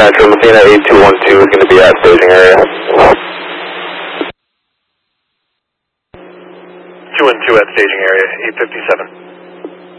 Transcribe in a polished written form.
Central, Athena 8212 is going to be at staging area. 212 at staging area, 857.